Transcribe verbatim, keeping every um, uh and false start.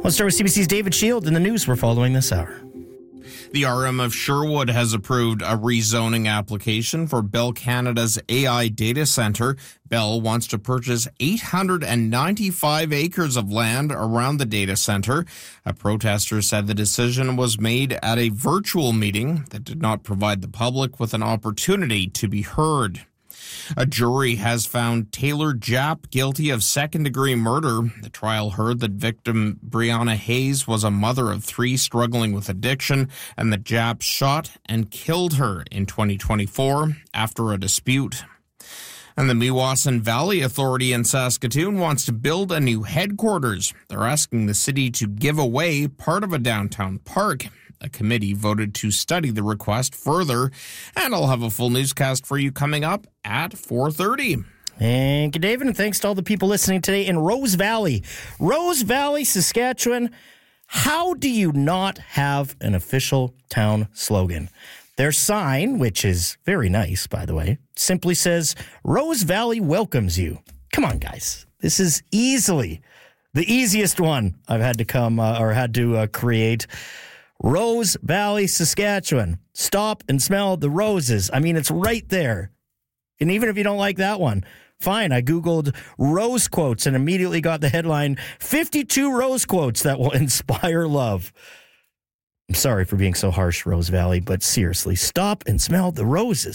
Let's start with C B C's David Shield in the news we're following this hour. The R M of Sherwood has approved a rezoning application for Bell Canada's A I data center. Bell wants to purchase eight hundred ninety-five acres of land around the data center. A protester said the decision was made at a virtual meeting that did not provide the public with an opportunity to be heard. A jury has found Taylor Japp guilty of second-degree murder. The trial heard that victim Brianna Hayes was a mother of three struggling with addiction, and that Japp shot and killed her in twenty twenty-four after a dispute. And the Meewasin Valley Authority in Saskatoon wants to build a new headquarters. They're asking the city to give away part of a downtown park. A committee voted to study the request further, and I'll have a full newscast for you coming up at four thirty. Thank you, David, and thanks to all the people listening today in Rose Valley. Rose Valley, Saskatchewan. How do you not have an official town slogan? Their sign, which is very nice, by the way, simply says, Rose Valley welcomes you. Come on, guys. This is easily the easiest one I've had to come uh, or had to uh, create. Rose Valley, Saskatchewan. Stop and smell the roses. I mean, it's right there. And even if you don't like that one, fine. I Googled rose quotes and immediately got the headline, fifty-two rose quotes that will inspire love. I'm sorry for being so harsh, Rose Valley, but seriously, stop and smell the roses.